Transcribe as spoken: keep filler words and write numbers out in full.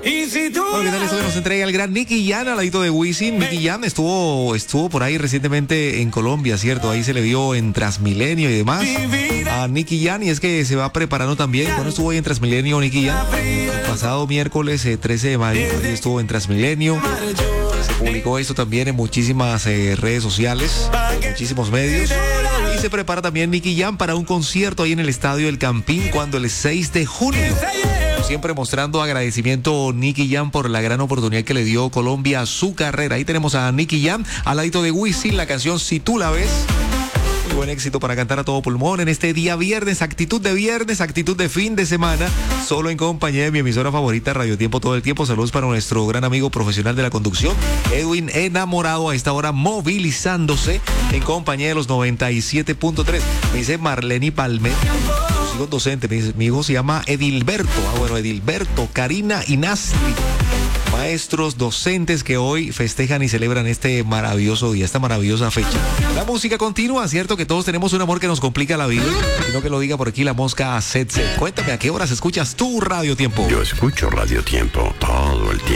Bueno, ¿qué tal esto que nos entrega el gran Nicky Jam al ladito de Wisin? Nicky Jam estuvo, estuvo por ahí recientemente en Colombia, ¿cierto? Ahí se le vio en Transmilenio y demás a Nicky Jam, y es que se va preparando también. Bueno, estuvo ahí en Transmilenio Nicky Jam el pasado miércoles eh, trece de mayo, ahí estuvo en Transmilenio. Se publicó esto también en muchísimas eh, redes sociales, en muchísimos medios. Y se prepara también Nicky Jam para un concierto ahí en el Estadio El Campín cuando el seis de junio. Siempre mostrando agradecimiento Nicky Jam por la gran oportunidad que le dio Colombia a su carrera. Ahí tenemos a Nicky Jam al ladito de Wisin, la canción Si Tú La Ves. Muy buen éxito para cantar a todo pulmón en este día viernes, actitud de viernes, actitud de fin de semana, solo en compañía de mi emisora favorita, Radio Tiempo todo el tiempo. Saludos para nuestro gran amigo profesional de la conducción, Edwin Enamorado, a esta hora movilizándose en compañía de los noventa y siete punto tres. Me dice Marlene Palme, hijo docente, mi, mi hijo se llama Edilberto. Ah, bueno, Edilberto, Karina y Nastri, maestros, docentes que hoy festejan y celebran este maravilloso día, esta maravillosa fecha. La música continúa, cierto que todos tenemos un amor que nos complica la vida, sino que lo diga por aquí la mosca Setse. Cuéntame, ¿a qué horas escuchas tu Radio Tiempo? Yo escucho Radio Tiempo todo el tiempo.